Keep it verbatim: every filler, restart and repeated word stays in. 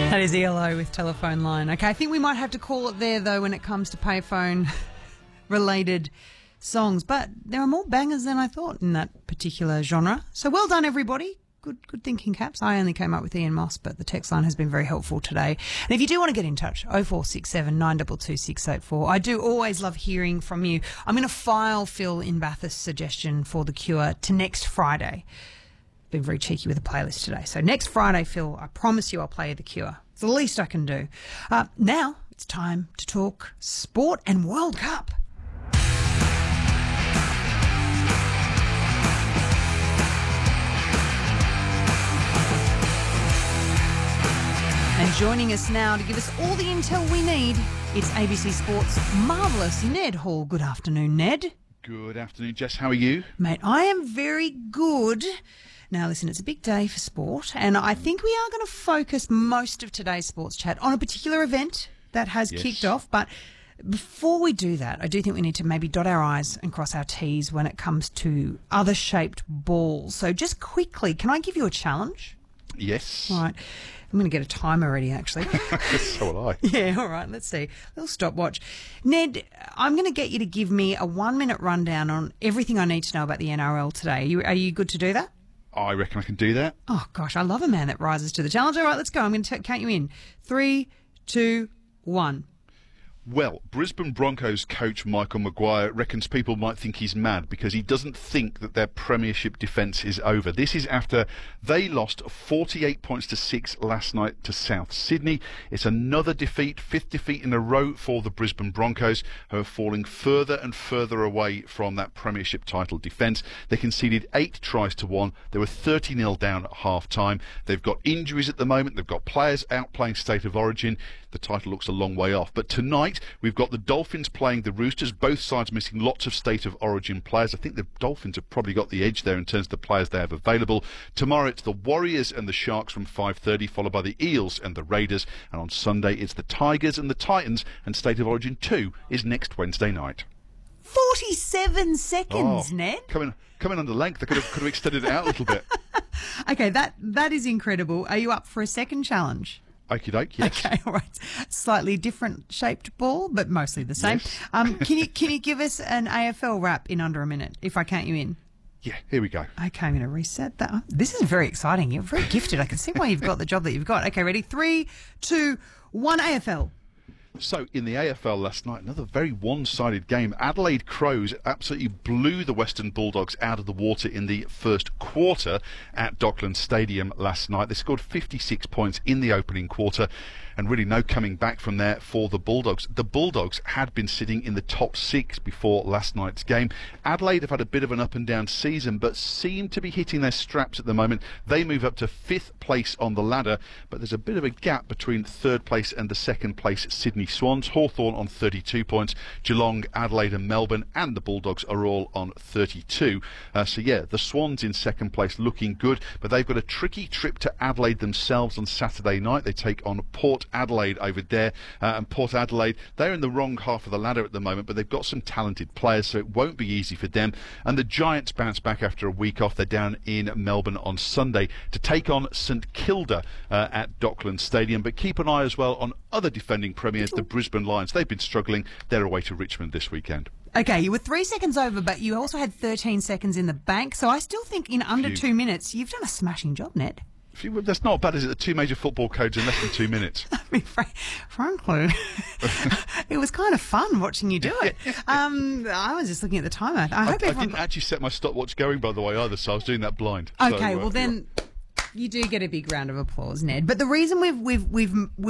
That is E L O with Telephone Line. Okay, I think we might have to call it there, though, when it comes to payphone-related songs. But there are more bangers than I thought in that particular genre. So well done, everybody. Good good thinking, Caps. I only came up with Ian Moss, but the text line has been very helpful today. And if you do want to get in touch, oh four six seven, nine two two, six eight four. I do always love hearing from you. I'm going to file Phil in Bathurst's suggestion for The Cure to next Friday. Been very cheeky with the playlist today. So next Friday, Phil, I promise you I'll play The Cure. It's the least I can do. Uh, now it's time to talk sport and World Cup. And joining us now to give us all the intel we need, it's A B C Sports' marvellous Ned Hall. Good afternoon, Ned. Good afternoon, Jess. How are you? Mate, I am very good. Now, listen, it's a big day for sport, and I think we are going to focus most of today's sports chat on a particular event that has Yes. kicked off. But before we do that, I do think we need to maybe dot our I's and cross our T's when it comes to other shaped balls. So just quickly, can I give you a challenge? Yes. All right. I'm going to get a timer ready, actually. So will I. Yeah, all right, let's see. A little stopwatch. Ned, I'm going to get you to give me a one-minute rundown on everything I need to know about the N R L today. Are you, are you good to do that? I reckon I can do that. Oh, gosh, I love a man that rises to the challenge. All right, let's go. I'm going to t- count you in. Three, two, one. Well, Brisbane Broncos coach Michael Maguire reckons people might think he's mad because he doesn't think that their premiership defence is over. This is after they lost forty-eight points to six last night to South Sydney. It's another defeat, fifth defeat in a row for the Brisbane Broncos, who are falling further and further away from that premiership title defence. They conceded eight tries to one. They were thirty nil down at half-time. They've got injuries at the moment. They've got players out playing State of Origin. The title looks a long way off. But tonight, we've got the Dolphins playing the Roosters, both sides missing lots of State of Origin players. I think the Dolphins have probably got the edge there in terms of the players they have available. Tomorrow, it's the Warriors and the Sharks from five thirty, followed by the Eels and the Raiders. And on Sunday, it's the Tigers and the Titans, and State of Origin two is next Wednesday night. forty-seven seconds, Oh, Ned. Coming, coming under length. I could have, could have extended it out a little bit. Okay, that that is incredible. Are you up for a second challenge? Okie doke, yes. Okay, all right. Slightly different shaped ball, but mostly the same. Yes. Um, can you can you give us an A F L wrap in under a minute if I count you in? Yeah, here we go. Okay, I'm going to reset that. This is very exciting. You're very gifted. I can see why you've got the job that you've got. Okay, ready? Three, two, one. A F L. So, in the A F L last night, another very one-sided game. Adelaide Crows absolutely blew the Western Bulldogs out of the water in the first quarter at Docklands Stadium last night. They scored fifty-six points in the opening quarter, and really no coming back from there for the Bulldogs. The Bulldogs had been sitting in the top six before last night's game. Adelaide have had a bit of an up-and-down season, but seem to be hitting their straps at the moment. They move up to fifth place on the ladder, but there's a bit of a gap between third place and the second place Sydney Swans. Hawthorn on thirty-two points. Geelong, Adelaide and Melbourne and the Bulldogs are all on thirty-two. Uh, so yeah, the Swans in second place looking good, but they've got a tricky trip to Adelaide themselves on Saturday night. They take on Port Adelaide over there, uh, and Port Adelaide, they're in the wrong half of the ladder at the moment, but they've got some talented players, so it won't be easy for them. And the Giants bounce back after a week off. They're down in Melbourne on Sunday to take on St Kilda uh, at Docklands Stadium. But keep an eye as well on other defending premiers, the Brisbane Lions. They've been struggling. They're away to Richmond this weekend. Okay, you were three seconds over, but you also had thirteen seconds in the bank. So I still think in under Phew. two minutes, you've done a smashing job, Ned. If you, that's not bad, is it? The two major football codes in less than two minutes. I mean, fr- frankly, it was kind of fun watching you do it. Um, I was just looking at the timer. I, I, hope I everyone. didn't actually set my stopwatch going, by the way, either, so I was doing that blind. So, Okay, uh, well then, you do get a big round of applause, Ned. But the reason we've we've we've